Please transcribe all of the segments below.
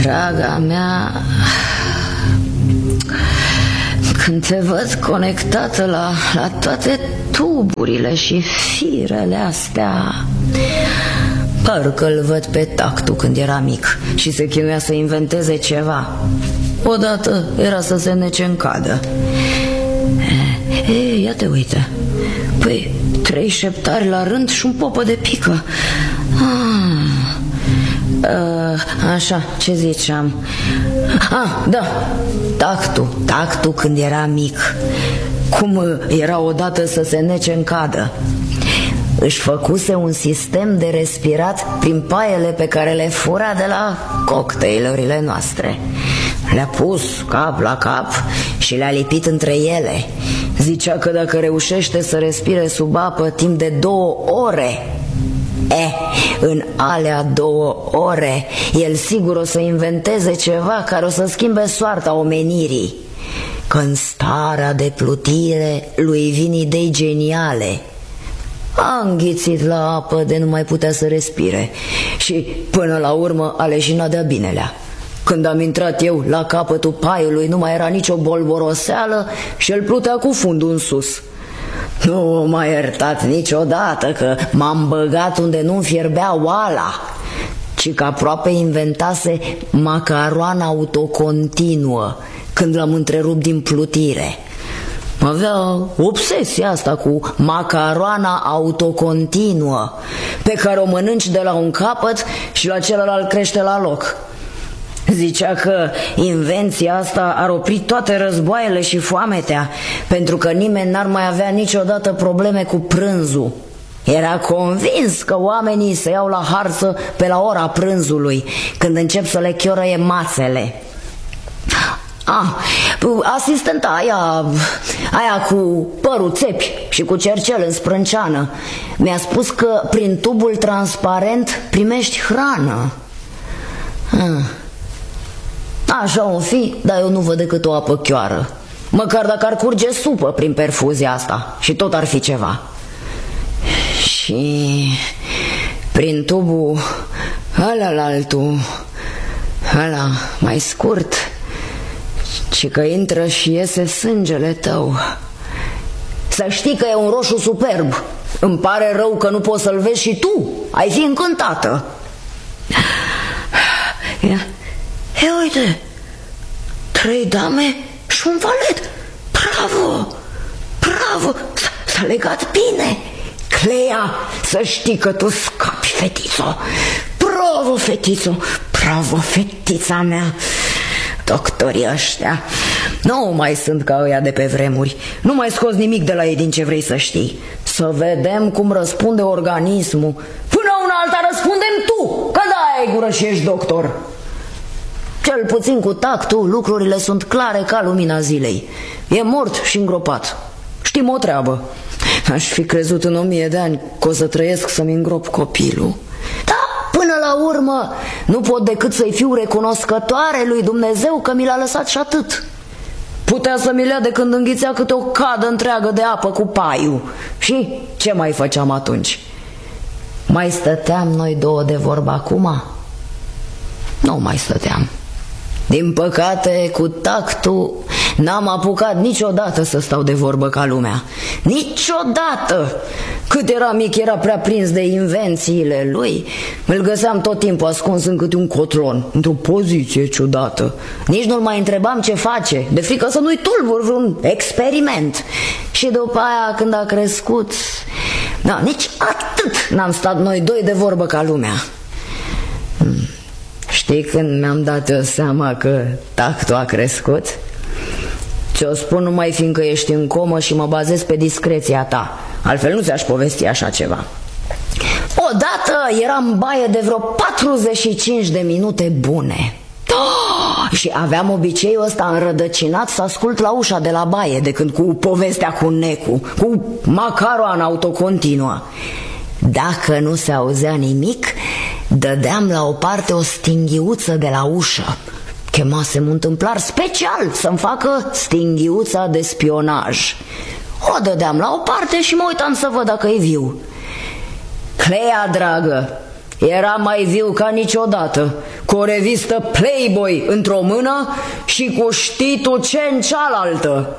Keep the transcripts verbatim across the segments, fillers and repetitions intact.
Draga mea, când te văd conectată la, la toate tuburile și firele astea, parcă-l văd pe Tactu când era mic și se chinuia să inventeze ceva. Odată era să se nece în cadă. Ei, ia te uite. Păi, trei șeptari la rând și un popă de pică. Ah, a, așa, ce ziceam? Ah, da, Tactu, Tactu când era mic. Cum era odată să se nece în cadă. Își făcuse un sistem de respirat prin paiele pe care le fura de la cocktailurile noastre. Le-a pus cap la cap și le-a lipit între ele. Zicea că dacă reușește să respire sub apă timp de două ore, E, în alea două ore el sigur o să inventeze ceva care o să schimbe soarta omenirii. Că în starea de plutire lui vin idei geniale. A înghițit la apă de nu mai putea să respire și până la urmă a leșinat de-a binelea. Când am intrat eu la capătul paiului, nu mai era nicio bolboroseală și el plutea cu fundul în sus. Nu m-a iertat niciodată că m-am băgat unde nu-mi fierbea oala, ci că aproape inventase macaroana autocontinuă când l-am întrerupt din plutire. Avea obsesia asta cu macaroana autocontinuă, pe care o mănânci de la un capăt și la celălalt crește la loc. Zicea că invenția asta ar opri toate războaiele și foametea, pentru că nimeni n-ar mai avea niciodată probleme cu prânzul. Era convins că oamenii se iau la harță pe la ora prânzului, când încep să le chiorăie mațele. Ah, asistenta aia, aia cu părul țepi și cu cercel în sprânceană mi-a spus că prin tubul transparent primești hrană. ah. Așa o fi, dar eu nu văd decât o apă chioară. Măcar dacă ar curge supă prin perfuzia asta, și tot ar fi ceva. Și prin tubul ăla-altul, ăla mai scurt, ci că intră și iese sângele tău. Să știi că e un roșu superb. Îmi pare rău că nu poți să-l vezi și tu. Ai fi încântată. Ia. Hei, uite, trei dame și un valet. Bravo, bravo, s-a legat bine. Clea, să știi că tu scapi, fetițo. Bravo, fetițo, bravo, fetița mea. Doctorii ăștia nu mai sunt ca ăia de pe vremuri. Nu mai scoți nimic de la ei din ce vrei să știi. Să vedem cum răspunde organismul. Până una alta răspundem tu, că da, ai gură și ești doctor. Cel puțin cu Tactul lucrurile sunt clare ca lumina zilei. E mort și îngropat. Știm o treabă. Aș fi crezut în o mie de ani că o să trăiesc să-mi îngrop copilul. Da, până la urmă nu pot decât să-i fiu recunoscătoare lui Dumnezeu că mi l-a lăsat și atât. Putea să mi-l ia de când înghițea câte o cadă întreagă de apă cu paiul. Și ce mai făceam atunci? Mai stăteam noi două de vorbă acum? Nu mai stăteam. Din păcate, cu Tactul n-am apucat niciodată să stau de vorbă ca lumea. Niciodată! Cât era mic, era prea prins de invențiile lui. Îl găseam tot timpul ascuns în câte un cotlon, într-o poziție ciudată. Nici nu-l mai întrebam ce face, de frică să nu-i tulbur vreun experiment. Și după aia, când a crescut, da, nici atât n-am stat noi doi de vorbă ca lumea. hmm. Știi când mi-am dat eu seama că Tactul a crescut? Ți-o spun numai fiindcă ești în comă și mă bazez pe discreția ta. Altfel nu ți-aș povesti așa ceva. Odată eram în baie de vreo patruzeci și cinci de minute bune. Oh! Și aveam obiceiul ăsta înrădăcinat să ascult la ușa de la baie, de când cu povestea cu Necu, cu macaroana autocontinuă. Dacă nu se auzea nimic, dădeam la o parte o stinghiuță de la ușă. Chemasem un tâmplar special să-mi facă stinghiuța de spionaj. O dădeam la o parte și mă uitam să văd dacă e viu. Clea, dragă, Era mai viu ca niciodată, cu o revistă Playboy într-o mână și cu știtul ce în cealaltă.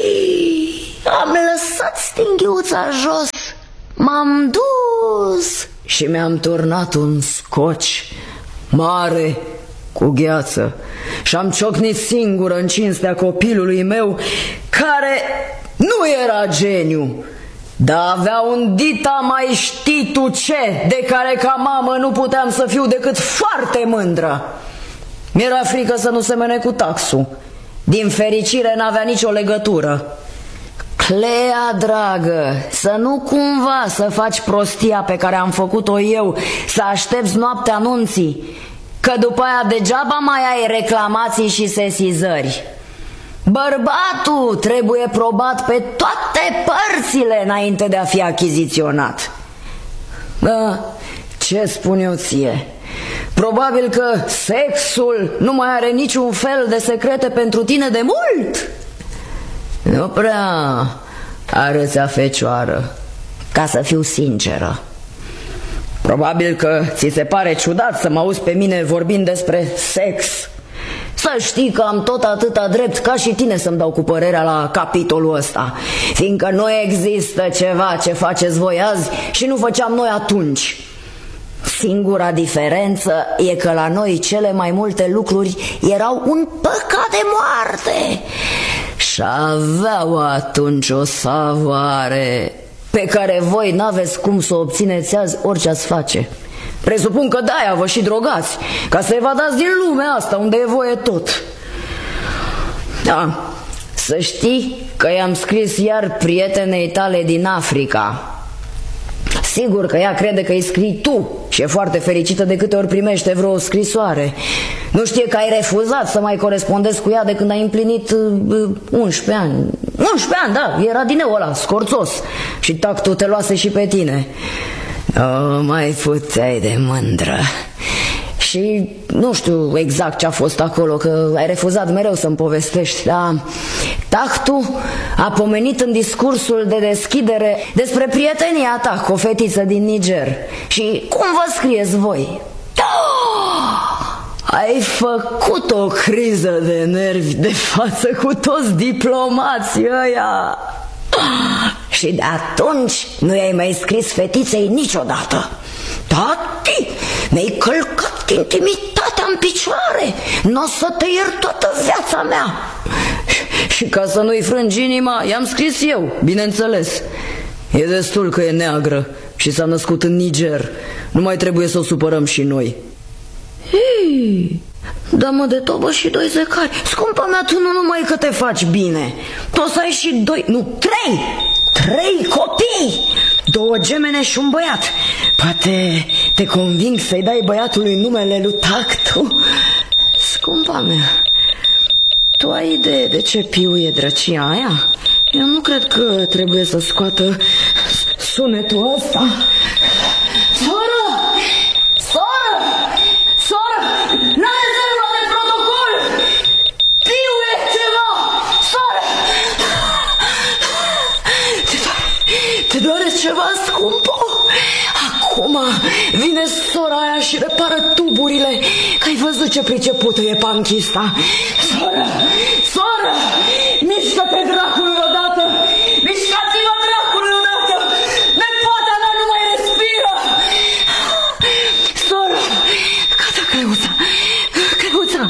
Am lăsat stinghiuța jos, m-am dus și mi-am turnat un scoci mare cu gheață și am ciocnit singură în cinstea copilului meu, care nu era geniu, dar avea un dita mai știi tu ce, de care ca mamă nu puteam să fiu decât foarte mândră. Mi-era frică să nu semene cu taxul. Din fericire n-avea nicio legătură. Clea, dragă, să nu cumva să faci prostia pe care am făcut-o eu, să aștepți noaptea anunții, că după aia degeaba mai ai reclamații și sesizări. Bărbatul trebuie probat pe toate părțile înainte de a fi achiziționat. Da, ce spun eu ție? Probabil că sexul nu mai are niciun fel de secrete pentru tine de mult. Nu prea arăți-a fecioară, ca să fiu sinceră. Probabil că ți se pare ciudat să mă auzi pe mine vorbind despre sex. Să știi că am tot atâta drept ca și tine să-mi dau cu părerea la capitolul ăsta, fiindcă nu există ceva ce faceți voi azi și nu făceam noi atunci. Singura diferență e că la noi cele mai multe lucruri erau un păcat de moarte și aveau atunci o savoare pe care voi n-aveți cum să o obțineți azi orice ați face. Presupun că de-aia vă și drogați, ca să evadați din lumea asta unde e voie tot. Da, să știi că i-am scris iar prietenei tale din Africa. Sigur că ea crede că îi scrii tu și e foarte fericită de câte ori primește vreo scrisoare. Nu știe că ai refuzat să mai corespondezi cu ea de când ai împlinit uh, unsprezece ani. unsprezece ani, da, era din nou ăla, scorțos. Și tactul te luase și pe tine. Oh, mai puteai de mândră. Și nu știu exact ce a fost acolo, că ai refuzat mereu să-mi povestești, dar tactul a pomenit în discursul de deschidere despre prietenia ta cu o fetiță din Niger. Și cum vă scrieți voi? Ai făcut o criză de nervi de față cu toți diplomații ăia. Și de atunci nu i-ai mai scris fetiței niciodată. Tati, mi-ai călcat intimitatea în picioare. N-o să te iert toată viața mea. Și ca să nu-i frângi inima, i-am scris eu, bineînțeles. E destul că e neagră și s-a născut în Niger. Nu mai trebuie să o supărăm și noi. Hei, dă-mă de tobă și doi zecari. Scumpa mea, tu nu numai că te faci bine, tu o să ai și doi, nu, trei Trei copii, două gemene și un băiat. Poate te conving să-i dai băiatului numele lui Tactu. Scumpa mea, tu ai idee de ce piuie drăcia aia? Eu nu cred că trebuie să scoată sunetul ăsta. Soră! Soră! Soră! N-are zelul de protocol! Piuie ceva! Soră! Te doare, te doare ceva, scumpo? Acum vine sora aia și repară tuburile, că ai văzut ce pricepută e panchista. Soră! Soră! Mișcă-te dracului odată! Mișcați-vă dracului odată! Nepoata mea nu mai respiră! Soră! Gata, Cleuța! Cleuța!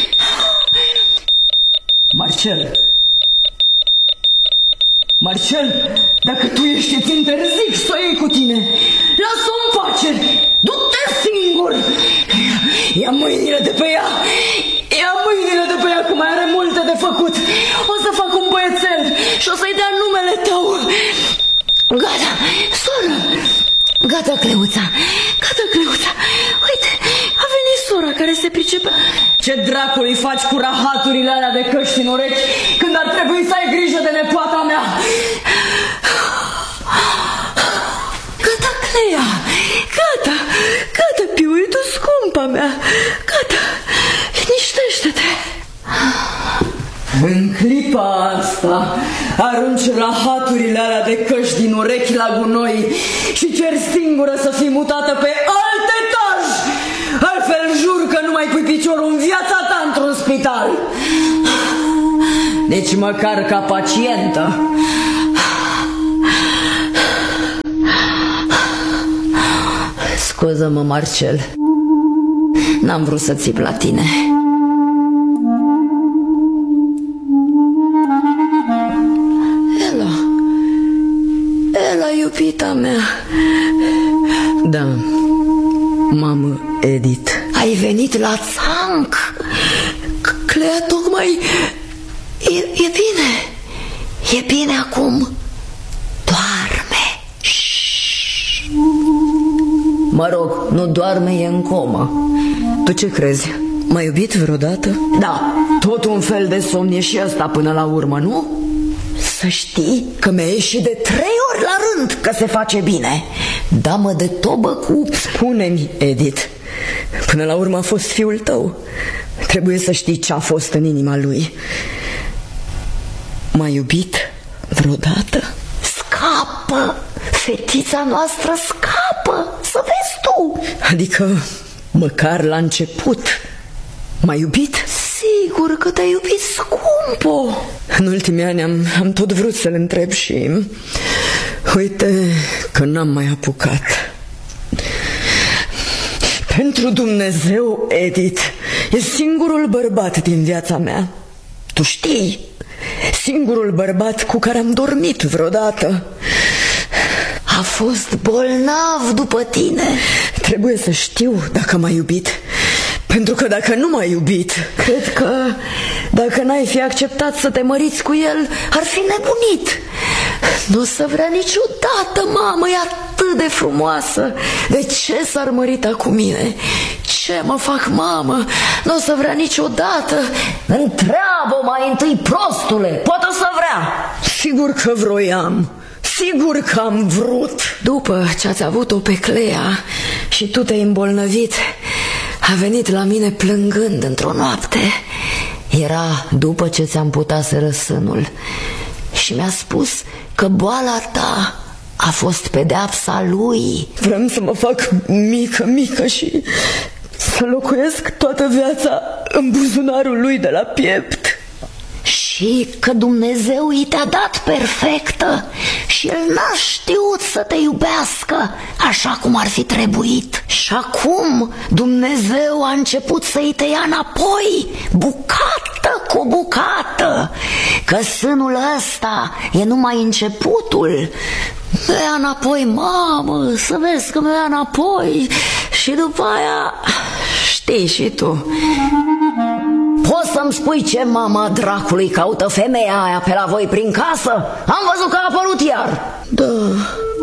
Marcel! Marcel, dacă tu ești, îți interzic să o iei cu tine. Lasă-o în pace. Du-te singur. Ia, ia mâinile de pe ea. Ia mâinile de pe ea, că mai are multe de făcut. O să fac un băiețel și o să-i dea numele tău. Gata, soră. Gata, Cleuța. Gata, Cleuța. Uite, a venit sora care se pricepe. Ce dracului faci cu rahaturile alea de căști în urechi când ar trebui să ai grijă de nepoata mea? Gata, Clea. Gata. Gata, piuitu, scumpa mea. Gata. Liniștește-te. În clipa asta arunci rahaturile alea de căști din urechi la gunoi și cer singură să fii mutată pe alte pui piciorul în viața ta într-un spital. Deci măcar ca pacientă. Scuză-mă, Marcel, n-am vrut să țip la tine. Ela, Ela, iubita mea. Da, mamă, Edith. Ai venit la țanc. Clea tocmai... E, e bine. E bine acum. Doarme. Șșș. Mă rog, nu doarme, e în comă. Tu ce crezi? M-ai iubit vreodată? Da, tot un fel de somn e și ăsta până la urmă, nu? Să știi că mi-a ieșit de trei ori la rând că se face bine. Da-mă de tobă cu... Spune-mi, Edith, până la urmă a fost fiul tău. Trebuie să știi ce a fost în inima lui. M-a iubit vreodată? Scapă! Fetița noastră scapă! Să vezi tu! Adică măcar la început m-a iubit? Sigur că te-a iubit, scumpo! În ultimii ani am, am tot vrut să-l întreb și... uite că n-am mai apucat. Pentru Dumnezeu, Edith, e singurul bărbat din viața mea. Tu știi, singurul bărbat cu care am dormit vreodată. A fost bolnav după tine. Trebuie să știu dacă m-a iubit, pentru că dacă nu m-a iubit, cred că dacă n-ai fi acceptat să te măriți cu el, ar fi nebunit. Nu o să vrea niciodată, mamă, e atât de frumoasă. De ce s-ar mărita cu mine? Ce mă fac, mamă? Nu o să vrea niciodată. Întreabă mai întâi, prostule, poate o să vrea. Sigur că vroiam. Sigur că am vrut. După ce ați avut-o pe Clea și tu te-ai îmbolnăvit, a venit la mine plângând într-o noapte. Era după ce ți-am putaseră sânul și mi-a spus că boala ta a fost pedeapsa lui. Vreau să mă fac mică, mică și să locuiesc toată viața în buzunarul lui de la piept. Și că Dumnezeu i te-a dat perfectă și el n-a știut să te iubească așa cum ar fi trebuit. Și acum Dumnezeu a început să-i te ia înapoi, bucată cu bucată, că sânul ăsta e numai începutul. Mi-o ia înapoi, mamă, să vezi că mi-o ia înapoi. Și după aia, știi și tu. Poți să-mi spui ce mama dracului caută femeia aia pe la voi prin casă? Am văzut că a apărut iar. Da,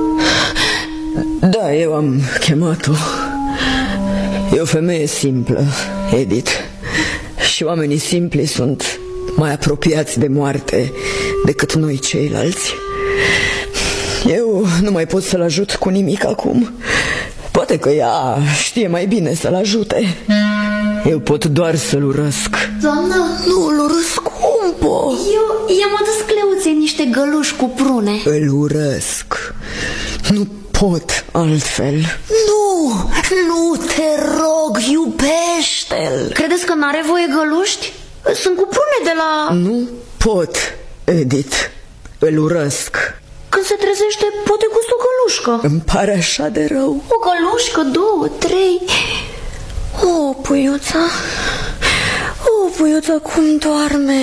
da, eu am chemat-o. E o femeie simplă, Edith. Și oamenii simpli sunt mai apropiați de moarte decât noi ceilalți. Eu nu mai pot să-l ajut cu nimic acum. Poate că ea știe mai bine să-l ajute. Eu pot doar să-l urăsc. Doamnă, nu-l urăsc, scumpo. Eu i-am adus Cleuței niște găluși cu prune. Îl urăsc. Nu pot altfel. Nu, nu, te rog, iubește-l. Credeți că n-are voie găluști? Sunt cu prune de la... Nu pot, Edith. Îl urăsc. Când se trezește, poate gustă o gălușcă. Îmi pare așa de rău. O gălușcă, două, trei. O, puiuța. O, puiuța, cum doarme.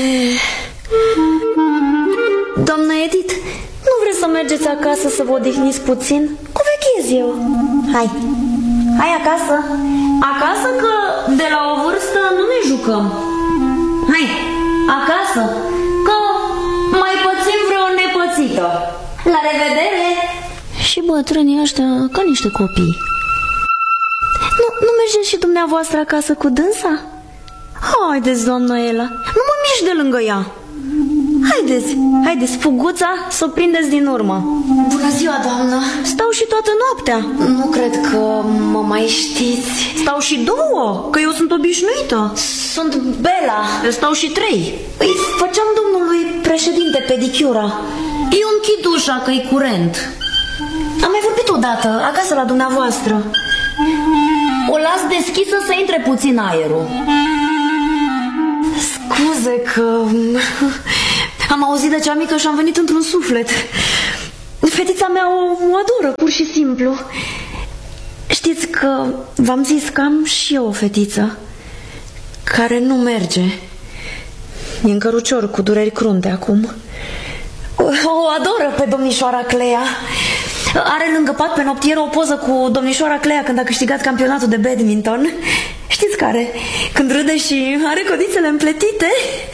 Doamnă Edith, nu vreți să mergeți acasă să vă odihniți puțin? Cuvechez eu. Hai, hai acasă. Acasă că de la o vârstă nu ne jucăm. Hai, acasă, că mai pățim vreo nepățită. La revedere! Și bătrânii ăștia ca niște copii. Nu, nu mergeți și dumneavoastră acasă cu dânsa? Haideți, doamnă Ela, nu mă mișc de lângă ea. Haideți, haideți, fuguța, să o prindeți din urmă. Bună ziua, doamnă. Stau și toată noaptea. Nu cred că mă mai știți. Stau și două, că eu sunt obișnuită. Sunt Bela. Eu stau și trei. Îi făceam domnului președinte pedicura. Eu închid ușa, că e curent. Am mai vorbit odată, acasă la dumneavoastră. o las deschisă să intre puțin aerul. Scuze că am auzit de cea mică și am venit într-un suflet. Fetița mea o, o adoră, pur și simplu. Știți că v-am zis că am și eu o fetiță care nu merge. E în cărucior cu dureri crunte acum. O, o adoră pe domnișoara Clea. Are lângă pat pe noptier o poză cu domnișoara Clea când a câștigat campionatul de badminton. Știți care? Când râde și are codițele împletite.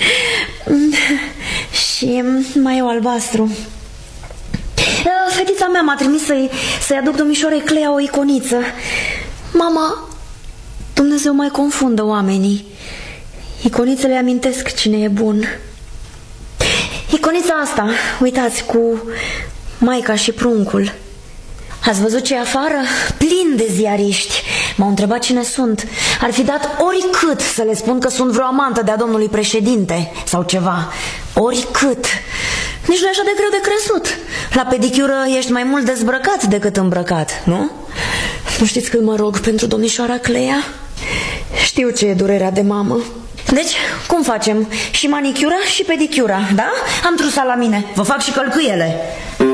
Și mai e o albastru. Fetița mea m-a trimis să-i să-i aduc domnișoarei Clea o iconiță. Mama, Dumnezeu mai confundă oamenii. Iconițele amintesc cine e bun. Iconița asta, uitați, cu maica și pruncul. Ați văzut ce e afară? Plin de ziariști. M-au întrebat cine sunt. Ar fi dat oricât să le spun că sunt vreo amantă de-a domnului președinte sau ceva. Oricât. Nici nu e așa de greu de crezut. La pedicură ești mai mult dezbrăcat decât îmbrăcat, nu? Nu știți când mă rog pentru domnișoara Clea? Știu ce e durerea de mamă. Deci, cum facem? Și manicura și pedicura, da? Am trusa la mine. Vă fac și călcâiele.